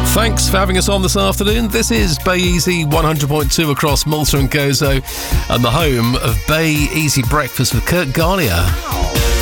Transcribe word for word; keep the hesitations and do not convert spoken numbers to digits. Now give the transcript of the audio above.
Thanks for having us on this afternoon. This is Bay Easy one hundred point two across Malta and Gozo, and the home of Bay Easy Breakfast with Kurt Garnier.